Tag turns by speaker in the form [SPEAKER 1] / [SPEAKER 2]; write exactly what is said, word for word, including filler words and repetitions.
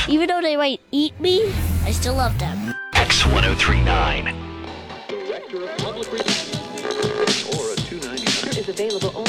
[SPEAKER 1] Even though they might eat me, I still love them.
[SPEAKER 2] X ten thirty-nine.
[SPEAKER 3] Director of Public Relations or a two ninety-nine is available only